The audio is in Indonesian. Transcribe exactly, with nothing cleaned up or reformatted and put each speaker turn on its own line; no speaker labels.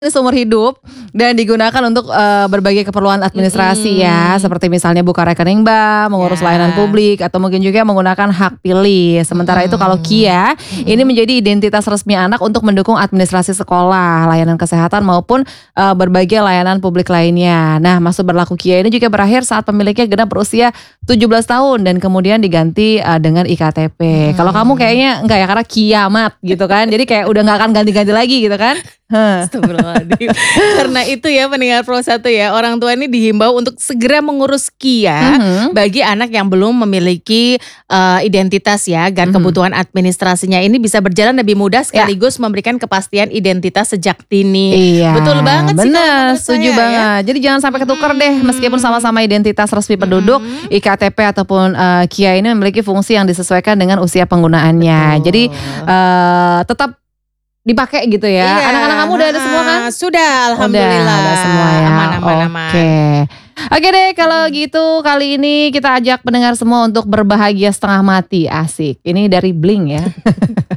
Seumur hidup dan digunakan untuk uh, berbagai keperluan administrasi ya,
Mm-mm.
seperti misalnya buka rekening bank, mengurus
Ya.
layanan publik, atau mungkin juga menggunakan hak pilih. Sementara itu kalau KIA ini menjadi identitas resmi anak untuk mendukung administrasi sekolah, layanan kesehatan maupun uh, berbagai layanan publik lainnya. Nah, masa berlaku KIA ini juga berakhir saat pemiliknya genap berusia tujuh belas tahun dan kemudian diganti uh, dengan I K T P. Kalau kamu kayaknya enggak ya, karena kiamat gitu kan. Jadi kayak udah nggak akan ganti-ganti lagi gitu kan. Huh.
Astagfirullahaladzim. Karena itu ya pendengar Pro satu ya, orang tua ini dihimbau untuk segera mengurus KIA
Mhm.
bagi anak yang belum memiliki uh, identitas ya, agar
Mhm.
kebutuhan administrasinya ini bisa berjalan lebih mudah sekaligus memberikan kepastian identitas sejak dini.
Iya,
Betul banget sih kalau
bener,
menurut
setuju
saya,
banget. Jadi jangan sampai ketukar deh, meskipun sama-sama identitas resmi penduduk, I K T P ataupun uh, KIA ini memiliki fungsi yang disesuaikan dengan usia penggunaannya.
Betul.
Jadi uh, tetap dipakai gitu ya.
Iya,
Anak-anak kamu udah ada semua kan?
Sudah, alhamdulillah.
Udah ada semua ya.
Aman, aman, aman.
Oke. Oke deh, kalau gitu kali ini kita ajak pendengar semua untuk berbahagia setengah mati. Asik. Ini dari Blink ya.